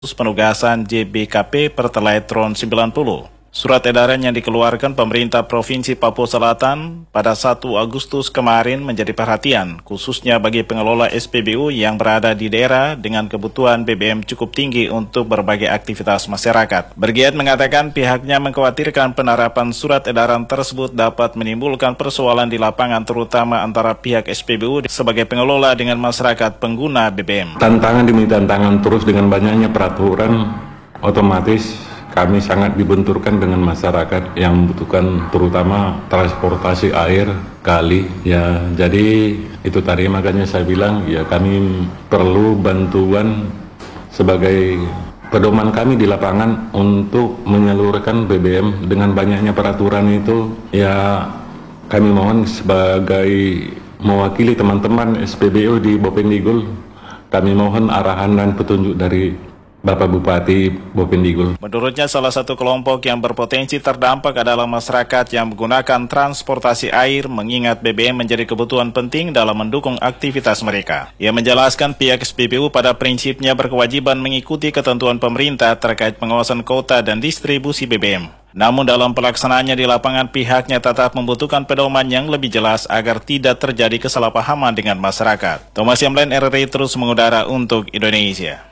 penugasan JBKP Perteletron 90. Surat edaran yang dikeluarkan pemerintah Provinsi Papua Selatan pada 1 Agustus kemarin menjadi perhatian, khususnya bagi pengelola SPBU yang berada di daerah dengan kebutuhan BBM cukup tinggi untuk berbagai aktivitas masyarakat. Bergiat mengatakan pihaknya mengkhawatirkan penerapan surat edaran tersebut dapat menimbulkan persoalan di lapangan terutama antara pihak SPBU sebagai pengelola dengan masyarakat pengguna BBM. Tantangan demi tantangan terus dengan banyaknya peraturan, otomatis kami sangat dibenturkan dengan masyarakat yang membutuhkan terutama transportasi air, kali. Ya, jadi itu tadi makanya saya bilang ya kami perlu bantuan sebagai pedoman kami di lapangan untuk menyalurkan BBM dengan banyaknya peraturan itu. Ya kami mohon sebagai mewakili teman-teman SPBU di Bovendigul, kami mohon arahan dan petunjuk dari Bapak Bupati Bovendigul. Menurutnya salah satu kelompok yang berpotensi terdampak adalah masyarakat yang menggunakan transportasi air mengingat BBM menjadi kebutuhan penting dalam mendukung aktivitas mereka. Ia menjelaskan pihak SPBU pada prinsipnya berkewajiban mengikuti ketentuan pemerintah terkait pengawasan kuota dan distribusi BBM. Namun dalam pelaksanaannya di lapangan pihaknya tetap membutuhkan pedoman yang lebih jelas agar tidak terjadi kesalahpahaman dengan masyarakat. Thomas Yamlen, RRI terus mengudara untuk Indonesia.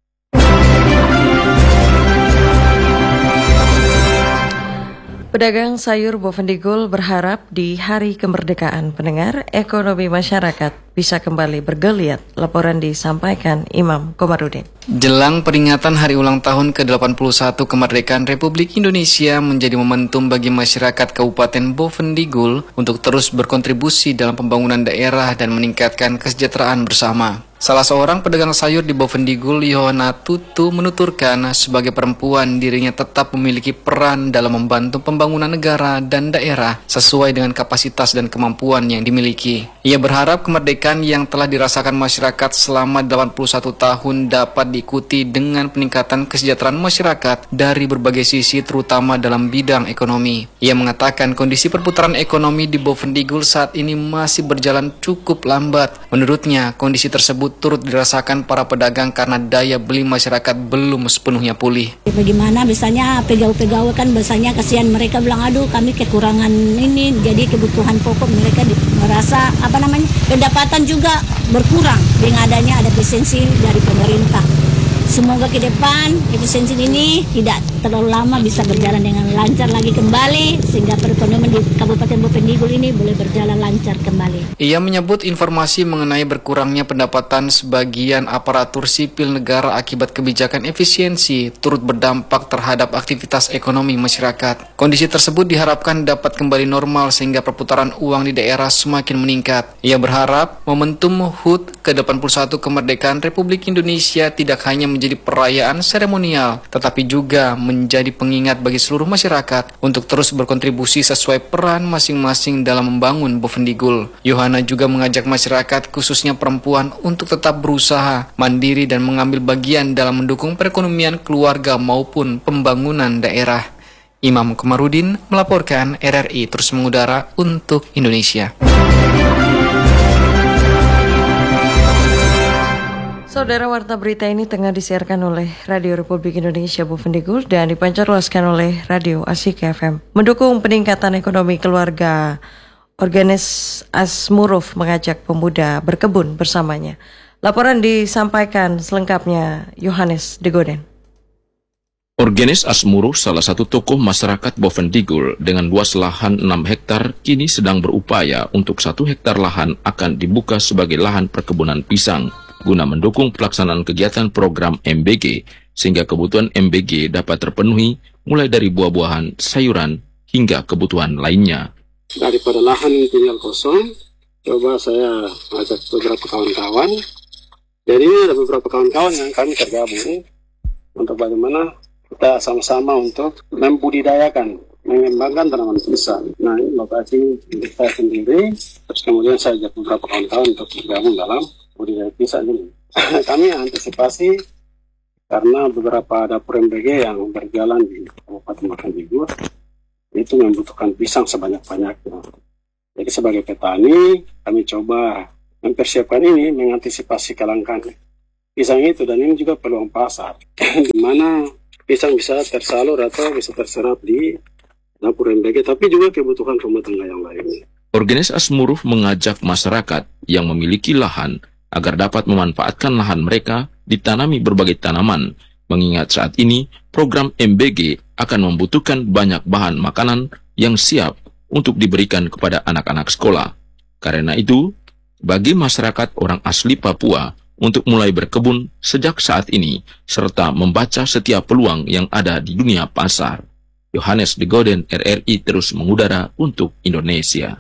Pedagang sayur Bovendigul berharap di Hari Kemerdekaan pendengar ekonomi masyarakat bisa kembali bergeliat. Laporan disampaikan Imam Komarudin. Jelang peringatan hari ulang tahun ke-81 kemerdekaan Republik Indonesia menjadi momentum bagi masyarakat Kabupaten Bovendigul untuk terus berkontribusi dalam pembangunan daerah dan meningkatkan kesejahteraan bersama. Salah seorang pedagang sayur di Bovendigul, Yohana Tutu, menuturkan sebagai perempuan dirinya tetap memiliki peran dalam membantu pembangunan negara dan daerah sesuai dengan kapasitas dan kemampuan yang dimiliki. Ia berharap kemerdekaan yang telah dirasakan masyarakat selama 81 tahun dapat diikuti dengan peningkatan kesejahteraan masyarakat dari berbagai sisi terutama dalam bidang ekonomi. Ia mengatakan kondisi perputaran ekonomi di Bovendigul saat ini masih berjalan cukup lambat. Menurutnya, kondisi tersebut turut dirasakan para pedagang karena daya beli masyarakat belum sepenuhnya pulih. Bagaimana misalnya pegawai-pegawai kan biasanya kasihan mereka bilang aduh kami kekurangan ini, jadi kebutuhan pokok mereka merasa pendapatan juga berkurang dengan adanya ada efisiensi dari pemerintah. Semoga ke depan efisiensi ini tidak terlalu lama bisa berjalan dengan lancar lagi kembali sehingga perekonomian di Kabupaten Bovendigul ini boleh berjalan lancar kembali. Ia menyebut informasi mengenai berkurangnya pendapatan sebagian aparatur sipil negara akibat kebijakan efisiensi turut berdampak terhadap aktivitas ekonomi masyarakat. Kondisi tersebut diharapkan dapat kembali normal sehingga perputaran uang di daerah semakin meningkat. Ia berharap momentum HUT ke-81 kemerdekaan Republik Indonesia tidak hanya menjadi perayaan seremonial, tetapi juga menjadi pengingat bagi seluruh masyarakat untuk terus berkontribusi sesuai peran masing-masing dalam membangun Bovendigul. Yohana juga mengajak masyarakat, khususnya perempuan, untuk tetap berusaha, mandiri dan mengambil bagian dalam mendukung perekonomian keluarga maupun pembangunan daerah. Imam Komarudin melaporkan, RRI terus mengudara untuk Indonesia. Saudara, warta berita ini tengah disiarkan oleh Radio Republik Indonesia Bovendigul dan dipancarluaskan oleh Radio Asik FM. Mendukung peningkatan ekonomi keluarga, Organes Asmuruf mengajak pemuda berkebun bersamanya. Laporan disampaikan selengkapnya Yohanes Degoden. Organes Asmuruf, salah satu tokoh masyarakat Bovendigul dengan luas lahan 6 hektar, kini sedang berupaya untuk 1 hektar lahan akan dibuka sebagai lahan perkebunan pisang guna mendukung pelaksanaan kegiatan program MBG sehingga kebutuhan MBG dapat terpenuhi mulai dari buah-buahan, sayuran, hingga kebutuhan lainnya. Daripada lahan tinggal kosong, coba saya ajak beberapa kawan-kawan. Jadi ada beberapa kawan-kawan yang kami tergabung untuk bagaimana kita sama-sama untuk membudidayakan, mengembangkan tanaman pisang. Nah, ini lokasi saya sendiri, terus kemudian saya ajak beberapa kawan-kawan untuk bergabung dalam budidaya pisang ini. Kami antisipasi karena beberapa dapur MBG yang berjalan di Kabupaten Bovendigul itu membutuhkan pisang sebanyak-banyaknya. Jadi sebagai petani, kami coba mempersiapkan ini, mengantisipasi kelangkaan pisang itu, dan ini juga peluang pasar di mana pisang bisa tersalur atau bisa terserap di dapur MBG, tapi juga kebutuhan rumah tangga yang lainnya. Organis Asmuruf mengajak masyarakat yang memiliki lahan agar dapat memanfaatkan lahan mereka ditanami berbagai tanaman, mengingat saat ini program MBG akan membutuhkan banyak bahan makanan yang siap untuk diberikan kepada anak-anak sekolah. Karena itu, bagi masyarakat orang asli Papua untuk mulai berkebun sejak saat ini, serta membaca setiap peluang yang ada di dunia pasar. Yohanes de Goden, RRI terus mengudara untuk Indonesia.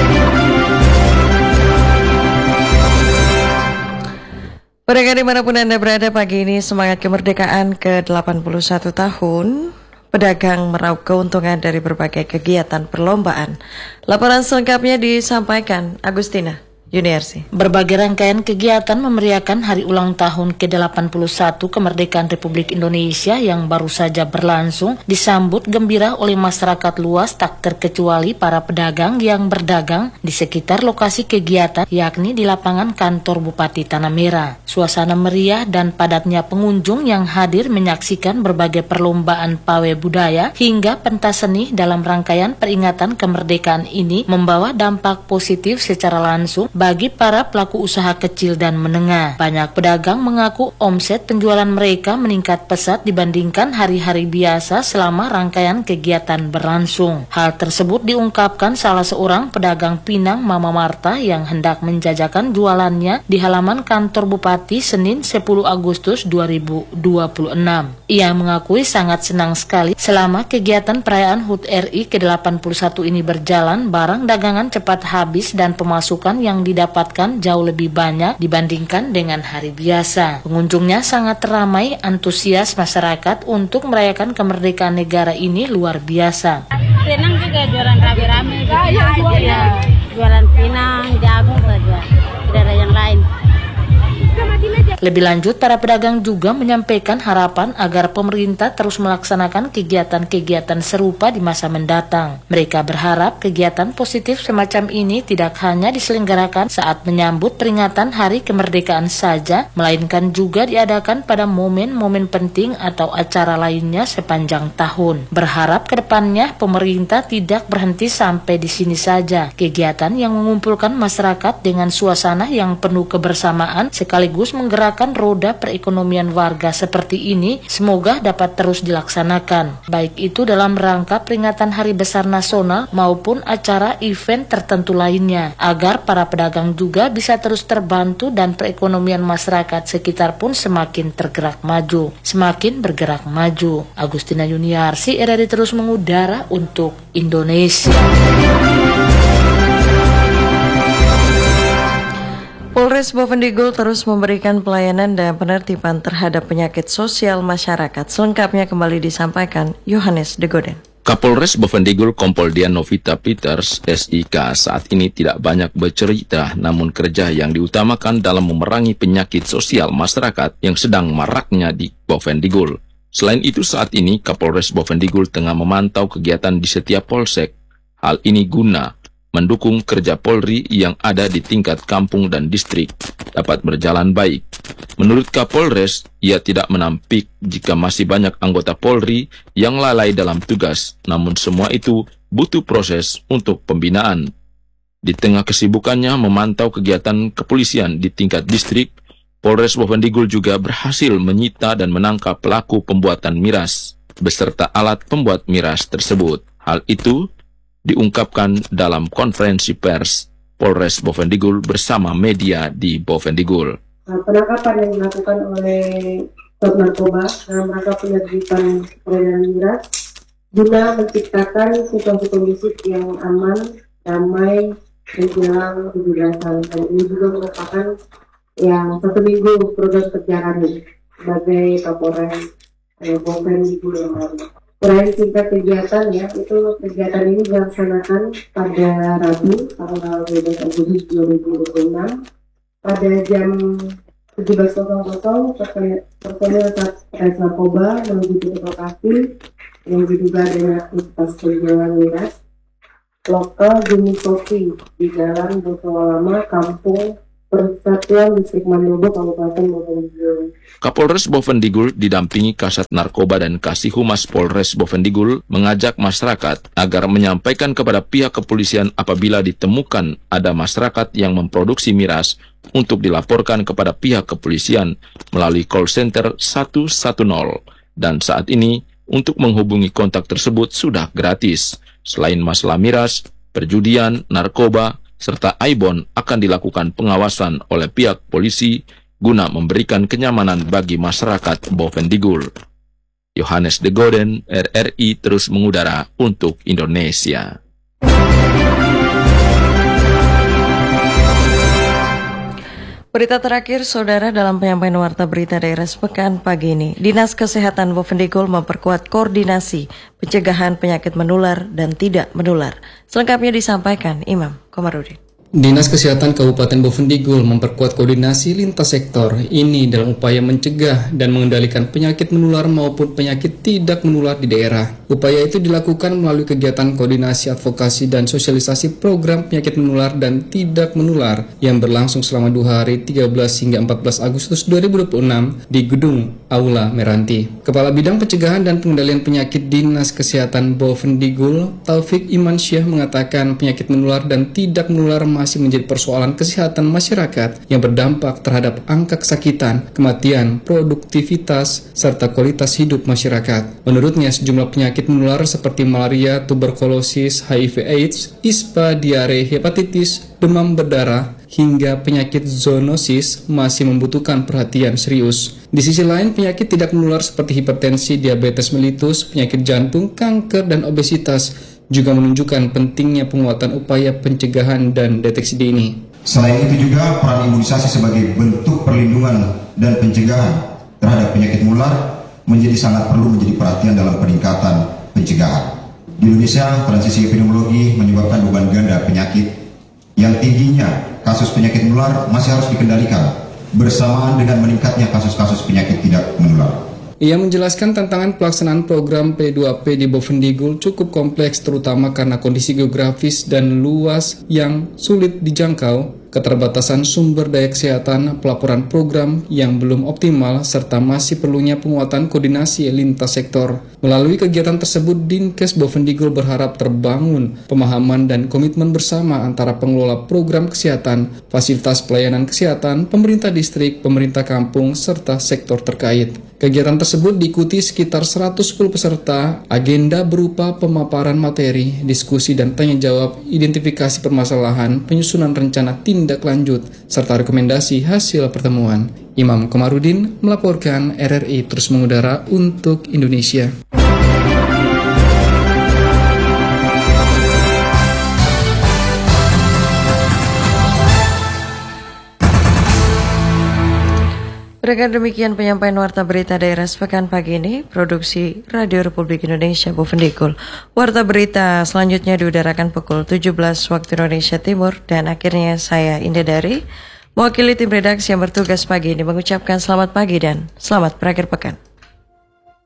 Pendengar dimanapun Anda berada, pagi ini semangat kemerdekaan ke-81 tahun. Pedagang meraup keuntungan dari berbagai kegiatan perlombaan. Laporan selengkapnya disampaikan Agustina Yuniarsi. Berbagai rangkaian kegiatan memeriahkan hari ulang tahun ke-81 kemerdekaan Republik Indonesia yang baru saja berlangsung disambut gembira oleh masyarakat luas, tak terkecuali para pedagang yang berdagang di sekitar lokasi kegiatan, yakni di lapangan kantor Bupati Tanah Merah. Suasana meriah dan padatnya pengunjung yang hadir menyaksikan berbagai perlombaan pawai budaya hingga pentas seni dalam rangkaian peringatan kemerdekaan ini membawa dampak positif secara langsung bagi para pelaku usaha kecil dan menengah. Banyak pedagang mengaku omset penjualan mereka meningkat pesat dibandingkan hari-hari biasa selama rangkaian kegiatan berlangsung. Hal tersebut diungkapkan salah seorang pedagang pinang, Mama Marta, yang hendak menjajakan jualannya di halaman kantor Bupati Senin 10 Agustus 2026. Ia mengakui sangat senang sekali selama kegiatan perayaan HUT RI ke-81 ini berjalan, barang dagangan cepat habis dan pemasukan yang didapatkan jauh lebih banyak dibandingkan dengan hari biasa. Pengunjungnya sangat ramai, antusias masyarakat untuk merayakan kemerdekaan negara ini luar biasa. Senang juga jualan rame-rame, jualan pinang, jagung saja, tidak ada yang lain. Lebih lanjut, para pedagang juga menyampaikan harapan agar pemerintah terus melaksanakan kegiatan-kegiatan serupa di masa mendatang. Mereka berharap kegiatan positif semacam ini tidak hanya diselenggarakan saat menyambut peringatan Hari Kemerdekaan saja, melainkan juga diadakan pada momen-momen penting atau acara lainnya sepanjang tahun. Berharap ke depannya pemerintah tidak berhenti sampai di sini saja. Kegiatan yang mengumpulkan masyarakat dengan suasana yang penuh kebersamaan sekaligus menggerakkan roda perekonomian warga seperti ini semoga dapat terus dilaksanakan, baik itu dalam rangka peringatan Hari Besar Nasional maupun acara event tertentu lainnya, agar para pedagang juga bisa terus terbantu dan perekonomian masyarakat sekitar pun semakin tergerak maju, semakin bergerak maju. Agustina Yuniarsi, RRI terus mengudara untuk Indonesia. Polres Bovendigul terus memberikan pelayanan dan penertiban terhadap penyakit sosial masyarakat. Selengkapnya kembali disampaikan Yohanes de Goden. Kapolres Bovendigul Kompol Dian Novita Peters, SIK, saat ini tidak banyak bercerita, namun kerja yang diutamakan dalam memerangi penyakit sosial masyarakat yang sedang maraknya di Bovendigul. Selain itu, saat ini Kapolres Bovendigul tengah memantau kegiatan di setiap polsek. Hal ini guna mendukung kerja Polri yang ada di tingkat kampung dan distrik dapat berjalan baik. Menurut Kapolres, ia tidak menampik jika masih banyak anggota Polri yang lalai dalam tugas, namun semua itu butuh proses untuk pembinaan. Di tengah kesibukannya memantau kegiatan kepolisian di tingkat distrik, Polres Bovendigul juga berhasil menyita dan menangkap pelaku pembuatan miras beserta alat pembuat miras tersebut. Hal itu diungkapkan dalam konferensi pers Polres Bovendigul bersama media di Bovendigul. Penangkapan yang dilakukan oleh Top Narkoba dalam rangka penerbitan peredaran miras guna menciptakan situasi kondusif yang aman, damai menjelang 17-an. Dan ini juga merupakan yang 1 minggu program kerja kami sebagai Kapolres Bovendigul yang lalu. Selain singkat kegiatan ya, itu kegiatan ini dilaksanakan pada Rabu tanggal 12 Agustus 2026 pada jam 17.00 personil Satres Narkoba menuju ke lokasi yang diduga adanya aktivitas penjualan miras lokal jenis kopi di Jalan Boso Lama, Kampung Persatuan Distrik Mandobo Kabupaten Bovendigul. Kapolres Bovendigul didampingi Kasat Narkoba dan Kasih Humas Polres Bovendigul mengajak masyarakat agar menyampaikan kepada pihak kepolisian apabila ditemukan ada masyarakat yang memproduksi miras untuk dilaporkan kepada pihak kepolisian melalui call center 110. Dan saat ini, untuk menghubungi kontak tersebut sudah gratis. Selain masalah miras, perjudian, narkoba, serta aibon akan dilakukan pengawasan oleh pihak polisi guna memberikan kenyamanan bagi masyarakat Bovendigul. Yohanes de Goden, RRI terus mengudara untuk Indonesia. Berita terakhir, Saudara, dalam penyampaian warta berita daerah sepekan pagi ini, Dinas Kesehatan Bovendigul memperkuat koordinasi pencegahan penyakit menular dan tidak menular. Selengkapnya disampaikan Imam Komarudin. Dinas Kesehatan Kabupaten Bovendigul memperkuat koordinasi lintas sektor ini dalam upaya mencegah dan mengendalikan penyakit menular maupun penyakit tidak menular di daerah. Upaya itu dilakukan melalui kegiatan koordinasi advokasi dan sosialisasi program penyakit menular dan tidak menular yang berlangsung selama 2 hari 13 hingga 14 Agustus 2026 di Gedung Aula Meranti. Kepala Bidang Pencegahan dan Pengendalian Penyakit Dinas Kesehatan Bovendigul, Taufik Imansyah, mengatakan penyakit menular dan tidak menular masih menjadi persoalan kesehatan masyarakat yang berdampak terhadap angka kesakitan, kematian, produktivitas, serta kualitas hidup masyarakat. Menurutnya, sejumlah penyakit menular seperti malaria, tuberkulosis, HIV/AIDS, ISPA, diare, hepatitis, demam berdarah, hingga penyakit zoonosis masih membutuhkan perhatian serius. Di sisi lain, penyakit tidak menular seperti hipertensi, diabetes mellitus, penyakit jantung, kanker, dan obesitas juga menunjukkan pentingnya penguatan upaya pencegahan dan deteksi dini. Selain itu juga peran imunisasi sebagai bentuk perlindungan dan pencegahan terhadap penyakit menular menjadi sangat perlu menjadi perhatian dalam peningkatan pencegahan. Di Indonesia, transisi epidemiologi menyebabkan beban ganda penyakit yang tingginya kasus penyakit menular masih harus dikendalikan bersamaan dengan meningkatnya kasus-kasus penyakit tidak menular. Ia menjelaskan tantangan pelaksanaan program P2P di Bovendigul cukup kompleks, terutama karena kondisi geografis dan luas yang sulit dijangkau, keterbatasan sumber daya kesehatan, pelaporan program yang belum optimal, serta masih perlunya penguatan koordinasi lintas sektor. Melalui kegiatan tersebut, Dinkes Bovendigul berharap terbangun pemahaman dan komitmen bersama antara pengelola program kesehatan, fasilitas pelayanan kesehatan, pemerintah distrik, pemerintah kampung, serta sektor terkait. Kegiatan tersebut diikuti sekitar 110 peserta. Agenda berupa pemaparan materi, diskusi dan tanya jawab, identifikasi permasalahan, penyusunan rencana tindak lanjut, serta rekomendasi hasil pertemuan. Imam Komarudin melaporkan, RRI terus mengudara untuk Indonesia. Dengan demikian penyampaian warta berita daerah sepekan pagi ini, produksi Radio Republik Indonesia Bovendigul. Warta berita selanjutnya diudarakan pukul 17 waktu Indonesia Timur, dan akhirnya saya Indah Dari, mewakili tim redaksi yang bertugas pagi ini, mengucapkan selamat pagi dan selamat berakhir pekan.